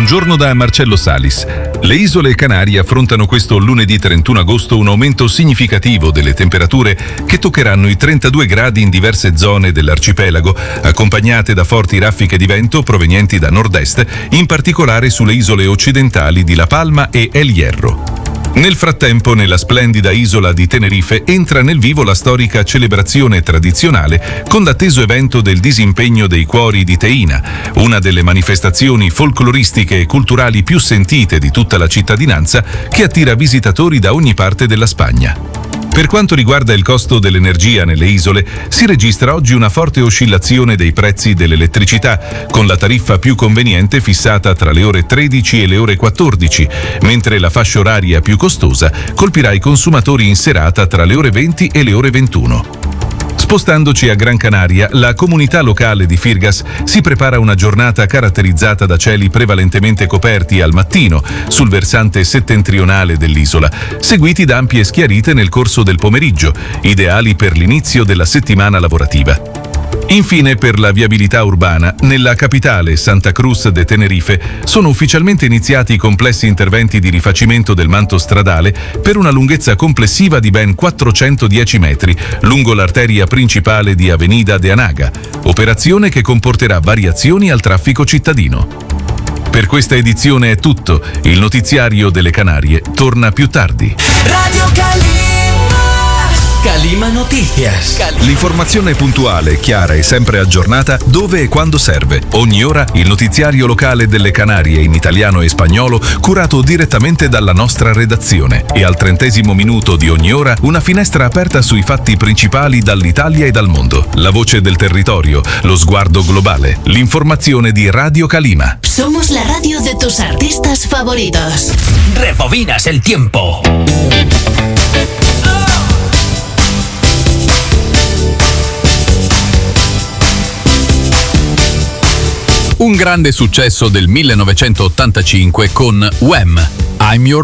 Buongiorno da Marcello Salis. Le isole Canarie affrontano questo lunedì 31 agosto un aumento significativo delle temperature che toccheranno i 32 gradi in diverse zone dell'arcipelago, accompagnate da forti raffiche di vento provenienti da nord-est, in particolare sulle isole occidentali di La Palma e El Hierro. Nel frattempo, nella splendida isola di Tenerife entra nel vivo la storica celebrazione tradizionale con l'atteso evento del disimpegno dei cuori di Teina, una delle manifestazioni folcloristiche e culturali più sentite di tutta la cittadinanza, che attira visitatori da ogni parte della Spagna. Per quanto riguarda il costo dell'energia nelle isole, si registra oggi una forte oscillazione dei prezzi dell'elettricità, con la tariffa più conveniente fissata tra le ore 13 e le ore 14, mentre la fascia oraria più costosa colpirà i consumatori in serata tra le ore 20 e le ore 21. Spostandoci a Gran Canaria, la comunità locale di Firgas si prepara una giornata caratterizzata da cieli prevalentemente coperti al mattino sul versante settentrionale dell'isola, seguiti da ampie schiarite nel corso del pomeriggio, ideali per l'inizio della settimana lavorativa. Infine, per la viabilità urbana, nella capitale Santa Cruz de Tenerife sono ufficialmente iniziati i complessi interventi di rifacimento del manto stradale per una lunghezza complessiva di ben 410 metri lungo l'arteria principale di Avenida de Anaga, operazione che comporterà variazioni al traffico cittadino. Per questa edizione è tutto. Il notiziario delle Canarie torna più tardi. Radio Calima Noticias. L'informazione puntuale, chiara e sempre aggiornata dove e quando serve. Ogni ora il notiziario locale delle Canarie in italiano e spagnolo, curato direttamente dalla nostra redazione. E al 30° minuto di ogni ora una finestra aperta sui fatti principali dall'Italia e dal mondo. La voce del territorio, lo sguardo globale. L'informazione di Radio Calima. Somos la radio de tus artistas favoritos. Rebobinas el tiempo. Un grande successo del 1985 con Wham! I'm Your